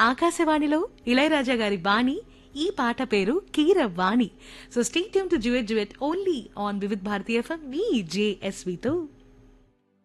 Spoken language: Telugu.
ఆకాశవాణిలో ఇళయరాజా గారి బాణి. ఈ పాట పేరు Keeravani. So stay tune to duet only on Vividh Bharati FM me జేఎస్వితో.